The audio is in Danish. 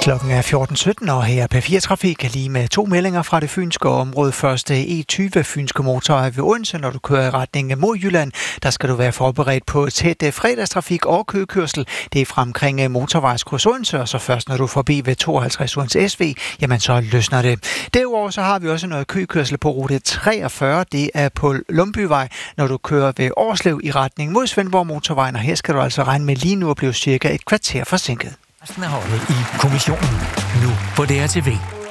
Klokken er 14.17, og her er P4 Trafik lige med 2 meldinger fra det fynske område. Første E20 Fynske Motorvej ved Odense, når du kører i retning mod Jylland. Der skal du være forberedt på tæt fredagstrafik og køkørsel. Det er fra omkring motorvejskryds Odense, og så først når du er forbi ved 52 Odense SV, jamen så løsner det. Derudover så har vi også noget køkørsel på rute 43. Det er på Lumbyvej, når du kører ved Årslev i retning mod Svendborg Motorvejen, og her skal du altså regne med lige nu at blive cirka et kvarter forsinket. Resten af holdet i kommissionen nu på DRTV.